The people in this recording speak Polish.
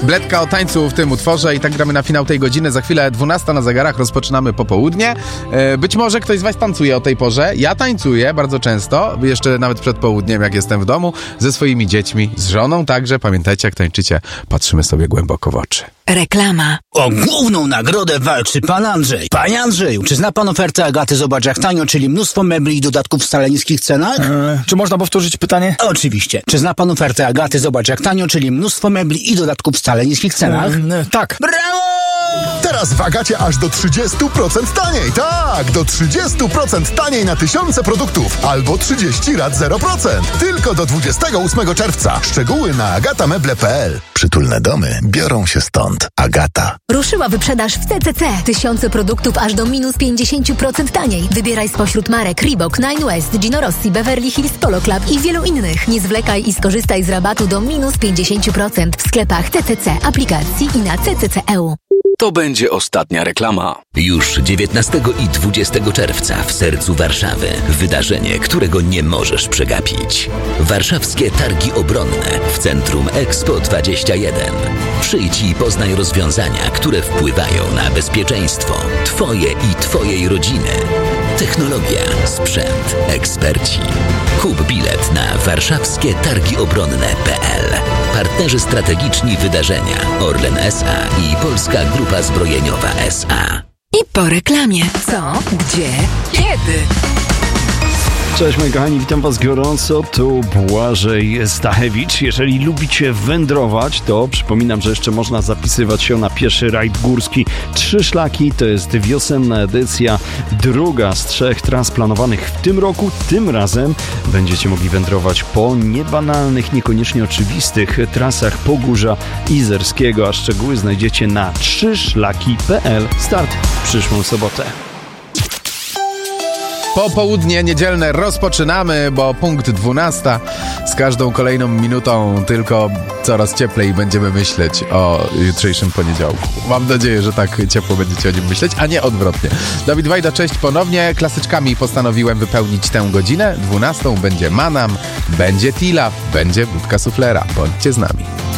Bledka o tańcu w tym utworze i tak gramy na finał tej godziny. Za chwilę 12 na zegarach, rozpoczynamy popołudnie. Być może ktoś z was tancuje o tej porze. Ja tańcuję bardzo często, jeszcze nawet przed południem, jak jestem w domu, ze swoimi dziećmi, z żoną także. Pamiętajcie, jak tańczycie, patrzymy sobie głęboko w oczy. Reklama. O główną nagrodę walczy pan Andrzej. Panie Andrzeju, czy zna pan ofertę Agaty Zobacz jak tanio, czyli mnóstwo mebli i dodatków w wcale niskich cenach? Czy można powtórzyć pytanie? Oczywiście. Czy zna pan ofertę Agaty Zobacz jak tanio, czyli mnóstwo mebli i dodatków w wcale niskich cenach? Tak. Brawo! Teraz w Agacie aż do 30% taniej. Tak, do 30% taniej na tysiące produktów. Albo 30 rat 0%. Tylko do 28 czerwca. Szczegóły na agatameble.pl. Przytulne domy biorą się stąd. Agata. Ruszyła wyprzedaż w CCC. Tysiące produktów aż do minus 50% taniej. Wybieraj spośród marek Reebok, Nine West, Gino Rossi, Beverly Hills Polo Club i wielu innych. Nie zwlekaj i skorzystaj z rabatu do minus 50% w sklepach CCC, aplikacji i na ccc.eu. To będzie ostatnia reklama. Już 19 i 20 czerwca w sercu Warszawy. Wydarzenie, którego nie możesz przegapić. Warszawskie Targi Obronne w centrum Expo 21. Przyjdź i poznaj rozwiązania, które wpływają na bezpieczeństwo Twoje i Twojej rodziny. Technologia, sprzęt, eksperci. Kup bilet na warszawskietargiobronne.pl. Partnerzy strategiczni wydarzenia Orlen S.A. i Polska Grupa Zbrojeniowa S.A. I po reklamie. Co? Gdzie? Kiedy? Cześć moi kochani, witam was gorąco, tu Błażej Stachewicz. Jeżeli lubicie wędrować, to przypominam, że jeszcze można zapisywać się na pierwszy rajd górski 3 szlaki. To jest wiosenna edycja, druga z 3 tras planowanych w tym roku. Tym razem będziecie mogli wędrować po niebanalnych, niekoniecznie oczywistych trasach Pogórza Izerskiego, a szczegóły znajdziecie na 3szlaki.pl. Start w przyszłą sobotę. Popołudnie niedzielne rozpoczynamy, bo punkt 12. Z każdą kolejną minutą tylko coraz cieplej będziemy myśleć o jutrzejszym poniedziałku. Mam nadzieję, że tak ciepło będziecie o nim myśleć, a nie odwrotnie. Dawid Wajda, cześć ponownie. Klasyczkami postanowiłem wypełnić tę godzinę. 12 będzie Manam, będzie Tila, będzie Budka Suflera. Bądźcie z nami.